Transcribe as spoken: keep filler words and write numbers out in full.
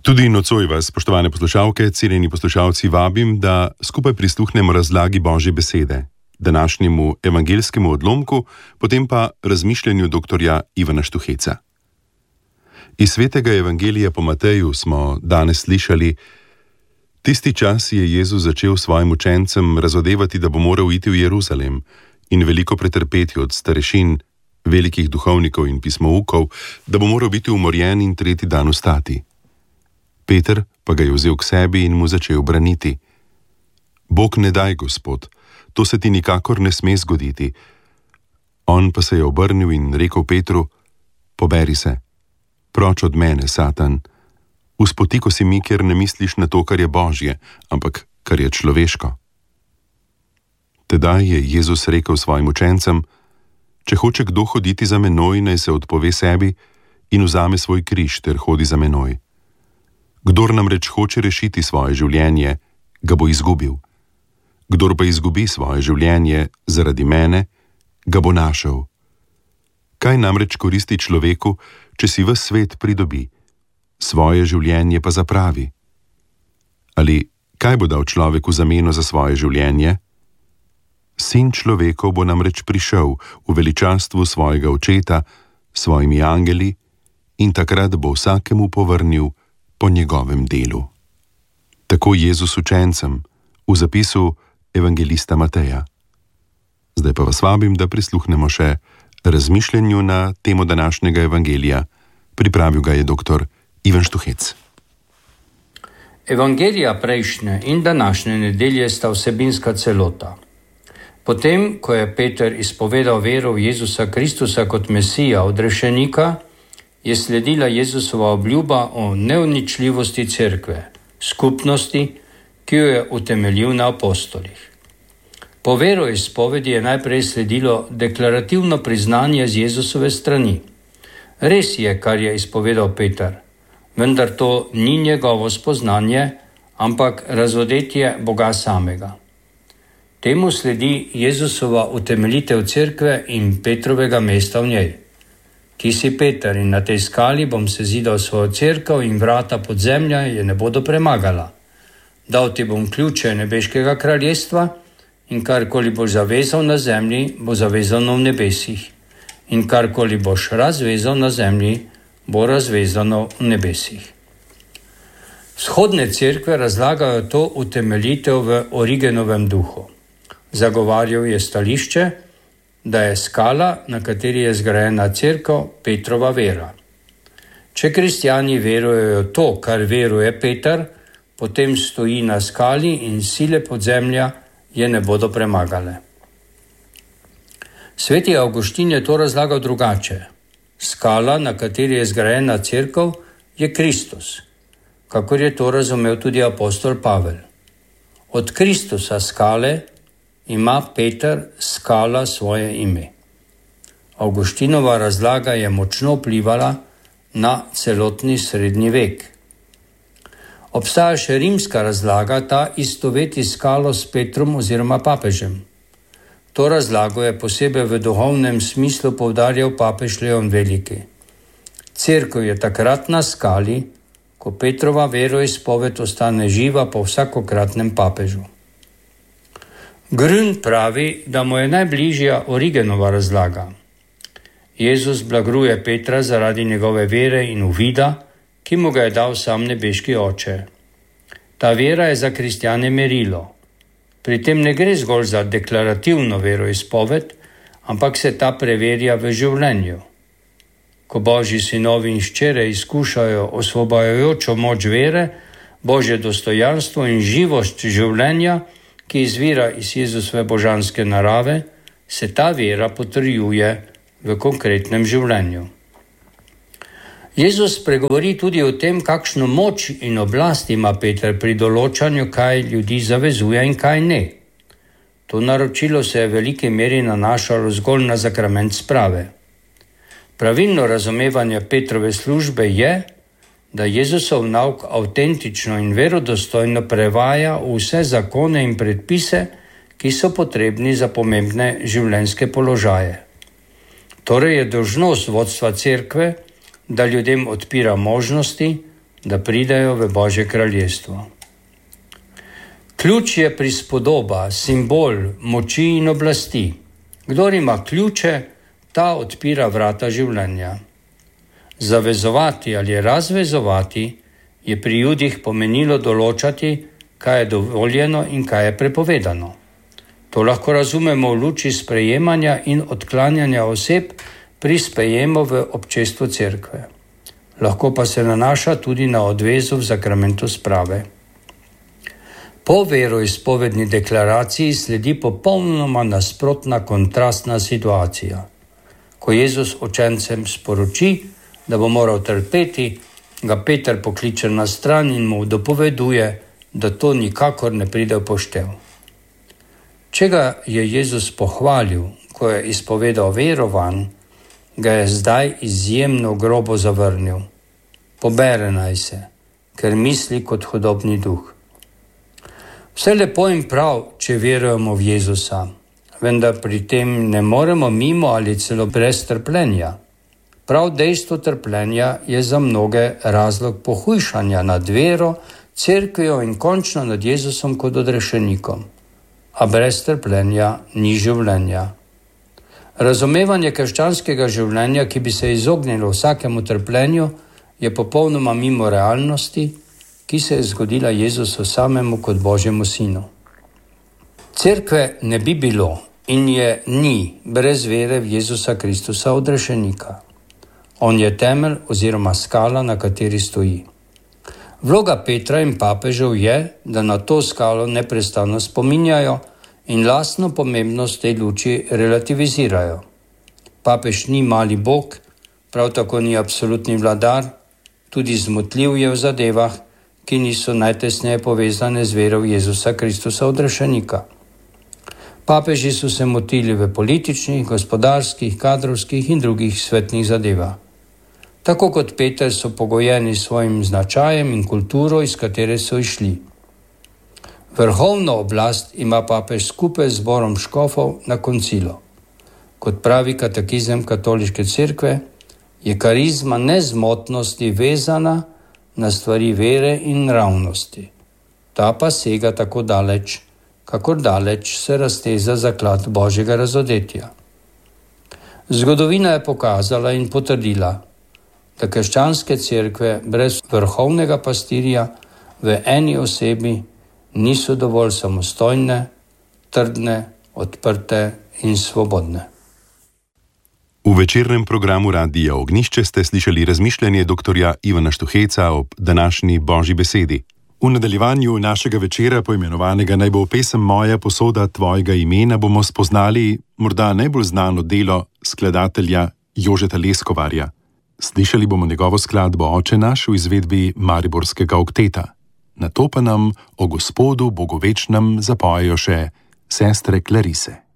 Tudi nocoj vas, spoštovane poslušalke, cenjeni poslušalci, vabim, da skupaj prisluhnemo razlagi Božje besede, današnjemu evangeljskemu odlomku, potem pa razmišljanju doktorja Ivana Štuheca. Iz svetega evangelija po Mateju smo danes slišali: tisti čas je Jezus začel svojim učencem razodevati, da bo moral iti v Jeruzalem in veliko pretrpeti od starešin, velikih duhovnikov in pismoukov, da bo moral biti umorjen in tretji dan vstati. Peter pa ga je vzel k sebi in mu začel braniti. Bog ne daj, Gospod, to se ti nikakor ne sme zgoditi. On pa se je obrnil in rekel Petru: poberi se, proč od mene, Satan. Vzpotiko si mi, ker ne misliš na to, kar je Božje, ampak kar je človeško. Tedaj je Jezus rekel svojim učencem: če hoče kdo hoditi za menoj, naj se odpove sebi in vzame svoj križ ter hodi za menoj. Kdor namreč hoče rešiti svoje življenje, ga bo izgubil. Kdor pa izgubi svoje življenje zaradi mene, ga bo našel. Kaj namreč koristi človeku, če si ves svet pridobi, svoje življenje pa zapravi? Ali kaj bo dal človek v zameno za svoje življenje? Sin človekov bo namreč prišel v veličastvu svojega očeta, s svojimi angeli, in takrat bo vsakemu povrnil po njegovem delu. Tako Jezus učencem v zapisu evangelista Mateja. Zdaj pa vas vabim, da prisluhnemo še razmišljanju na temo današnjega evangelija. Pripravil ga je doktor Ivan Štuhec. Evangelija prejšnje in današnje nedelje sta vsebinska celota. Potem, ko je Peter izpovedal vero v Jezusa Kristusa kot Mesija, odrešenika, je sledila Jezusova obljuba o neuničljivosti cerkve, skupnosti, ki jo je utemeljil na apostolih. Po veroizpovedi je najprej sledilo deklarativno priznanje z Jezusove strani. Res je, kar je izpovedal Peter, vendar to ni njegovo spoznanje, ampak razodetje Boga samega. Temu sledi Jezusova utemeljitev cerkve in Petrovega mesta v njej. Ti si Peter in na tej skali bom sezidal svojo cerkev in vrata podzemlja je ne bodo premagala. Dal ti bom ključe nebeškega kraljestva in karkoli boš zavezal na zemlji, bo zavezano v nebesih. In karkoli boš razvezal na zemlji, bo razvezano v nebesih. Vzhodne cerkve razlagajo to utemeljitev v Origenovem duhu. Zagovarjal je stališče, da je skala, na kateri je zgrajena cerkev, Petrova vera. Če kristjani verujejo to, kar veruje Peter, potem stoji na skali in sile podzemlja je ne bodo premagale. Sveti Avguštin je to razlagal drugače. Skala, na kateri je zgrajena cerkev, je Kristus, kakor je to razumel tudi apostol Pavel. Od Kristusa skale ima Peter skala svoje ime. Avguštinova razlaga je močno vplivala na celotni srednji vek. Obstaja še rimska razlaga, ta istoveti skalo s Petrom oziroma papežem. To razlago je posebej v duhovnem smislu poudarjal papež Leon Veliki. Cerkev je takrat na skali, ko Petrova veroizpoved ostane živa po vsakokratnem papežu. Grün pravi, da mu je najbližja Origenova razlaga. Jezus blagruje Petra zaradi njegove vere in uvida, ki mu ga je dal sam nebeški Oče. Ta vera je za kristjane merilo. Pri tem ne gre zgolj za deklarativno veroizpoved, ampak se ta preverja v življenju. Ko Božji sinovi in hčere izkušajo osvobajajočo moč vere, Božje dostojanstvo in živost življenja, ki izvira iz Jezusove božanske narave, se ta vera potrjuje v konkretnem življenju. Jezus pregovori tudi o tem, kakšno moč in oblast ima Peter pri določanju, kaj ljudi zavezuje in kaj ne. To naročilo se je v veliki meri nanašalo zgolj na sakrament sprave. Pravilno razumevanje Petrove službe je, da Jezusov nauk avtentično in verodostojno prevaja vse zakone in predpise, ki so potrebni za pomembne življenjske položaje. Torej je dolžnost vodstva cerkve, da ljudem odpira možnosti, da pridejo v Božje kraljestvo. Ključ je prispodoba, simbol moči in oblasti. Kdor ima ključe, ta odpira vrata življenja. Zavezovati ali razvezovati je pri Judih pomenilo določati, kaj je dovoljeno in kaj je prepovedano. To lahko razumemo v luči sprejemanja in odklanjanja oseb pri sprejemu v občestvu cerkve. Lahko pa se nanaša tudi na odvezo v zakramentu sprave. Po veroizpovedni deklaraciji sledi popolnoma nasprotna kontrastna situacija. Ko Jezus učencem sporoči, da bo moral trpeti, ga Peter pokliče na stran in mu dopoveduje, da to nikakor ne pride v poštev. Če ga je Jezus pohvalil, ko je izpovedal vero vanj, ga je zdaj izjemno grobo zavrnil. Pobere naj se, ker misli kot hudobni duh. Vse lepo in prav, če verujemo v Jezusa, vendar pri tem ne moremo mimo ali celo brez trpljenja. Prav dejstvo trpljenja je za mnoge razlog pohujšanja nad vero, cerkvijo in končno nad Jezusom kot odrešenikom. A brez trpljenja ni življenja. Razumevanje krščanskega življenja, ki bi se izognilo vsakemu trpljenju, je popolnoma mimo realnosti, ki se je zgodila Jezusu samemu kot Božjemu sinu. Cerkve ne bi bilo in je ni brez vere v Jezusa Kristusa odrešenika. On je temelj oziroma skala, na kateri stoji. Vloga Petra in papežev je, da na to skalo neprestano spominjajo in lastno pomembnost tej luči relativizirajo. Papež ni mali bog, prav tako ni absolutni vladar, tudi zmotljiv je v zadevah, ki niso najtesneje povezane z vero v Jezusa Kristusa odrešenika. Papeži so se motili v političnih, gospodarskih, kadrovskih in drugih svetnih zadevah. Tako kot Peter so pogojeni s svojim značajem in kulturo, iz katere so išli. Vrhovno oblast ima papež skupaj z zborom škofov na koncilu. Kot pravi katekizem katoliške cerkve, je karizma nezmotnosti vezana na stvari vere in nravnosti. Ta pa sega tako daleč, kakor daleč se razteza zaklad Božjega razodetja. Zgodovina je pokazala in potrdila, da krščanske cerkve brez vrhovnega pastirja v eni osebi niso dovolj samostojne, trdne, odprte in svobodne. V večernem programu Radia Ognjišče ste slišali razmišljanje doktorja Ivana Štuheca ob današnji Božji besedi. V nadaljevanju našega večera, poimenovanega Naj bo pesem Moja posoda tvojega imena, bomo spoznali morda najbolj znano delo skladatelja Jožeta Leskovarja. Slišali bomo njegovo skladbo Oče naš v izvedbi Mariborskega okteta. Nato pa nam o Gospodu Bogovečnem zapojejo še sestre Klarise.